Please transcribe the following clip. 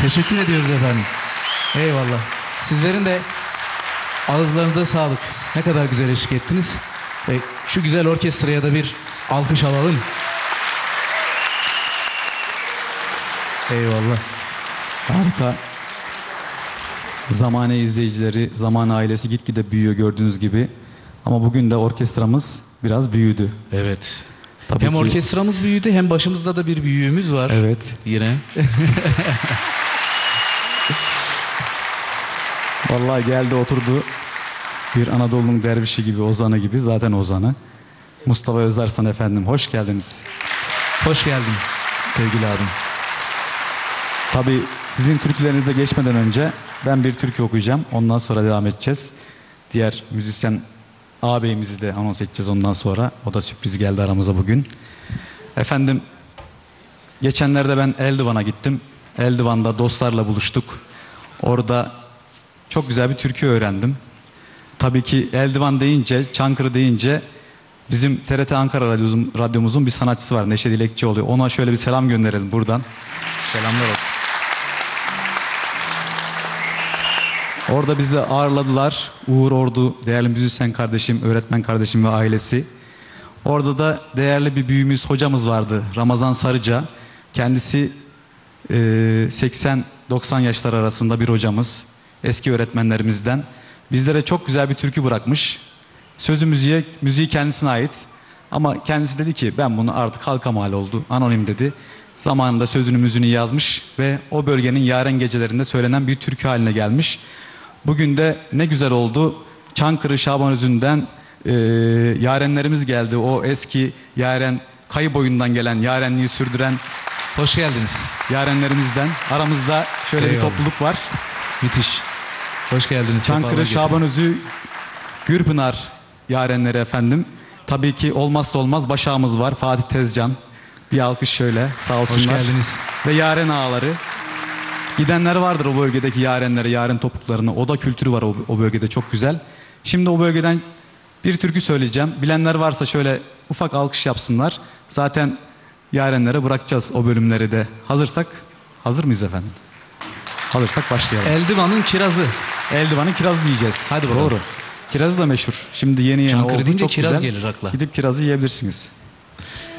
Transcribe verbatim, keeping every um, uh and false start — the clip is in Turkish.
Teşekkür ediyoruz efendim. Eyvallah. Sizlerin de ağızlarınıza sağlık. Ne kadar güzel eşlik ettiniz. Ve şu güzel orkestraya da bir alkış alalım. Eyvallah. Harika. Zamane izleyicileri, Zamane ailesi gitgide büyüyor gördüğünüz gibi. Ama bugün de orkestramız biraz büyüdü. Evet. Tabii hem ki... orkestramız büyüdü hem başımızda da bir büyüğümüz var. Evet. Yine. Vallahi geldi oturdu. Bir Anadolu'nun dervişi gibi, ozanı gibi. Zaten ozanı. Mustafa Özarsan efendim. Hoş geldiniz. Hoş geldin sevgili abim. Tabii sizin türkülerinize geçmeden önce ben bir türkü okuyacağım. Ondan sonra devam edeceğiz. Diğer müzisyen ağabeyimizi de anons edeceğiz ondan sonra. O da sürpriz geldi aramıza bugün. Efendim, geçenlerde ben Eldivan'a gittim. Eldivan'da dostlarla buluştuk. Orada çok güzel bir türkü öğrendim. Tabii ki Eldivan deyince, Çankırı deyince bizim T R T Ankara radyomuzun, radyomuzun bir sanatçısı var. Neşe Dilekçioğlu. Ona şöyle bir selam gönderelim buradan. Selamlar olsun. Orada bizi ağırladılar. Uğur Ordu, değerli müzisyen kardeşim, öğretmen kardeşim ve ailesi. Orada da değerli bir büyüğümüz, hocamız vardı. Ramazan Sarıca. Kendisi e, seksen doksan yaşlar arasında bir hocamız. Eski öğretmenlerimizden. Bizlere çok güzel bir türkü bırakmış. Sözü müziğe, müziği kendisine ait. Ama kendisi dedi ki ben bunu artık halka mal oldu. Anonim dedi. Zamanında sözünü müziğini yazmış ve o bölgenin yaren gecelerinde söylenen bir türkü haline gelmiş. Bugün de ne güzel oldu. Çankırı Şabanözü'nden e, yarenlerimiz geldi. O eski yaren, kayı boyundan gelen, yarenliği sürdüren Hoş geldiniz. yarenlerimizden. Aramızda şöyle Eyvallah. bir topluluk var. Müthiş. Hoş geldiniz. Çankırı Şabanözü Gürpınar yarenleri efendim. Tabii ki olmazsa olmaz başağımız var. Fatih Tezcan. Bir alkış şöyle, sağ olsunlar. Hoş geldiniz. Ve yaren ağaları. Gidenler vardır o bölgedeki yarenlere, yaren topuklarına. Oda kültürü var o, o bölgede, çok güzel. Şimdi o bölgeden bir türkü söyleyeceğim. Bilenler varsa şöyle ufak alkış yapsınlar. Zaten yarenlere bırakacağız o bölümleri de. Hazırsak, hazır mıyız efendim? Hazırsak başlayalım. Eldivan'ın kirazı. Eldivan'ın kirazı diyeceğiz. Hadi bakalım. Doğru. Kirazı da meşhur. Şimdi yeni yeni Çankırı oldu. deyince Çok kiraz güzel. gelir akla. Gidip kirazı yiyebilirsiniz.